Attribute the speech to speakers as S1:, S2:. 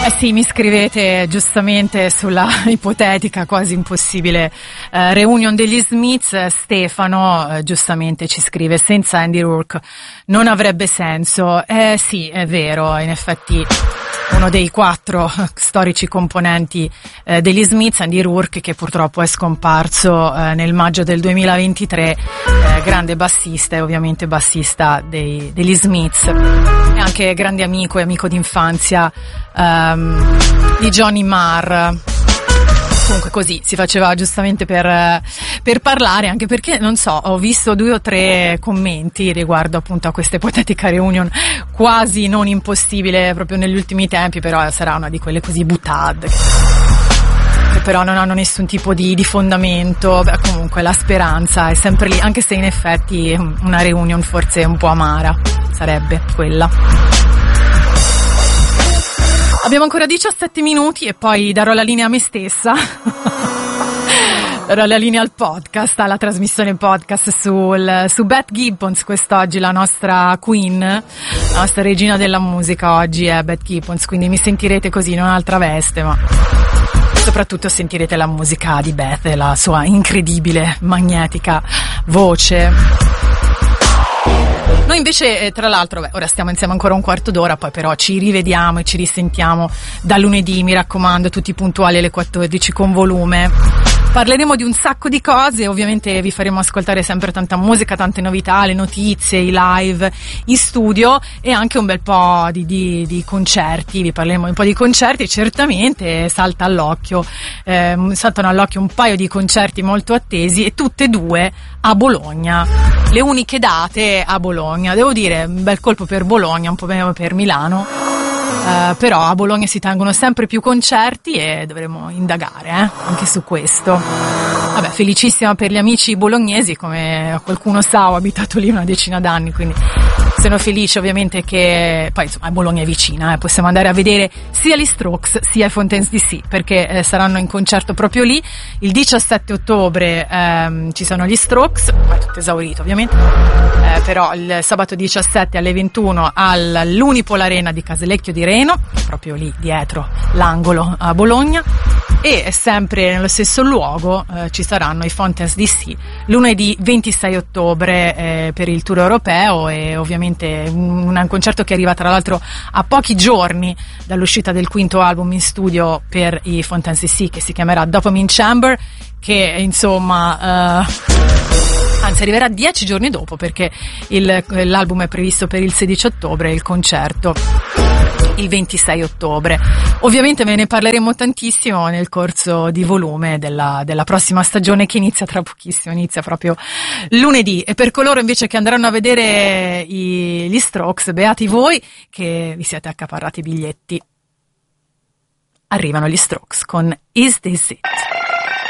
S1: Sì, mi scrivete giustamente sulla ipotetica, quasi impossibile reunion degli Smiths. Stefano giustamente ci scrive: senza Andy Rourke non avrebbe senso. Sì, è vero, in effetti uno dei 4 storici componenti degli Smiths, Andy Rourke, che purtroppo è scomparso nel maggio del 2023, grande bassista e ovviamente bassista degli Smiths, e anche grande amico e amico d'infanzia di Johnny Marr. Comunque così si faceva giustamente per parlare, anche perché non so, ho visto 2 o 3 commenti riguardo appunto a questa ipotetica reunion quasi non impossibile proprio negli ultimi tempi, però sarà una di quelle così butade che però non hanno nessun tipo di fondamento. Beh, comunque la speranza è sempre lì, anche se in effetti una reunion forse un po' amara sarebbe quella. Abbiamo ancora 17 minuti e poi darò la linea a me stessa. Darò la linea al podcast, alla trasmissione podcast su Beth Gibbons. Quest'oggi la nostra queen, la nostra regina della musica oggi è Beth Gibbons, quindi mi sentirete così in un'altra veste, ma soprattutto sentirete la musica di Beth e la sua incredibile, magnetica voce. Noi invece, tra l'altro, ora stiamo insieme ancora un quarto d'ora, poi però ci rivediamo e ci risentiamo da lunedì, mi raccomando, tutti puntuali alle 14 con volume. Parleremo di un sacco di cose, ovviamente vi faremo ascoltare sempre tanta musica, tante novità, le notizie, i live in studio e anche un bel po' di concerti. Vi parleremo un po' di concerti e certamente saltano all'occhio un paio di concerti molto attesi, e tutte e 2 a Bologna, le uniche date a Bologna. Devo dire, un bel colpo per Bologna, un po' meno per Milano. Però a Bologna si tengono sempre più concerti e dovremo indagare anche su questo. Vabbè, felicissima per gli amici bolognesi, come qualcuno sa, ho abitato lì una decina d'anni, quindi sono felice ovviamente che poi insomma Bologna è vicina, possiamo andare a vedere sia gli Strokes sia i Fontaine's DC, perché saranno in concerto proprio lì. Il 17 ottobre ci sono gli Strokes, è tutto esaurito ovviamente, però il sabato 17 alle 21 all'Unipol Arena di Casalecchio di Reno, proprio lì dietro l'angolo a Bologna. E sempre nello stesso luogo ci saranno i Fontaine's DC lunedì 26 ottobre per il tour europeo, e ovviamente un concerto che arriva tra l'altro a pochi giorni dall'uscita del 5º album in studio per i Fontaine's DC, che si chiamerà Dopamine Chamber, che insomma anzi arriverà 10 giorni dopo, perché l'album è previsto per il 16 ottobre e il concerto il 26 ottobre. Ovviamente ve ne parleremo tantissimo nel corso di volume della prossima stagione, che inizia tra pochissimo, inizia proprio lunedì. E per coloro invece che andranno a vedere gli Strokes, beati voi che vi siete accaparrati i biglietti. Arrivano gli Strokes con Is This It?